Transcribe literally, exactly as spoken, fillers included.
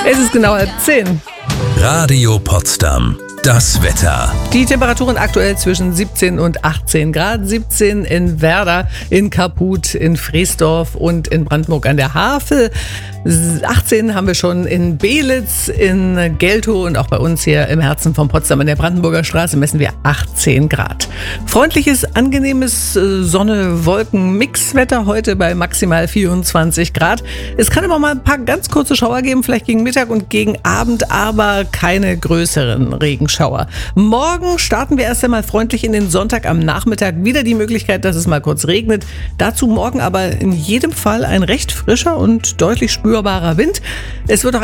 Es ist genau halb zehn. Radio Potsdam. Das Wetter. Die Temperaturen aktuell zwischen siebzehn und achtzehn Grad. siebzehn in Werder, in Kaput, in Freesdorf und in Brandenburg an der Havel. achtzehn haben wir schon in Beelitz, in Geltow und auch bei uns hier im Herzen von Potsdam an der Brandenburger Straße messen wir achtzehn Grad. Freundliches, angenehmes Sonne-Wolken-Mix-Wetter heute bei maximal vierundzwanzig Grad. Es kann aber mal ein paar ganz kurze Schauer geben, vielleicht gegen Mittag und gegen Abend, aber keine größeren Regenschauer. Morgen starten wir erst einmal freundlich in den Sonntag am Nachmittag. Wieder die Möglichkeit, dass es mal kurz regnet. Dazu morgen aber in jedem Fall ein recht frischer und deutlich spürbarer Wind. Es wird auch